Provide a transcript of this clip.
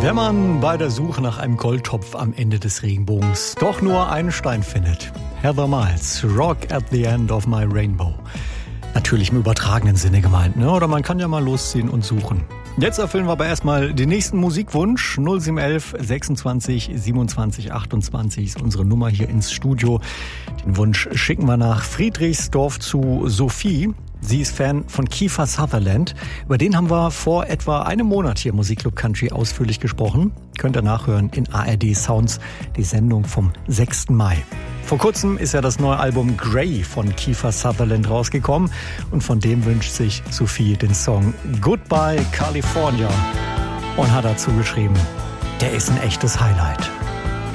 Wenn man bei der Suche nach einem Goldtopf am Ende des Regenbogens doch nur einen Stein findet. Heather Miles, Rock at the End of My Rainbow. Natürlich im übertragenen Sinne gemeint, ne? Oder man kann ja mal losziehen und suchen. Jetzt erfüllen wir aber erstmal den nächsten Musikwunsch. 0711 26 27 28 ist unsere Nummer hier ins Studio. Den Wunsch schicken wir nach Friedrichsdorf zu Sophie. Sie ist Fan von Kiefer Sutherland. Über den haben wir vor etwa einem Monat hier im Musikclub Country ausführlich gesprochen. Könnt ihr nachhören in ARD Sounds, die Sendung vom 6. Mai. Vor kurzem ist ja das neue Album Grey von Kiefer Sutherland rausgekommen und von dem wünscht sich Sophie den Song Goodbye California und hat dazu geschrieben, der ist ein echtes Highlight.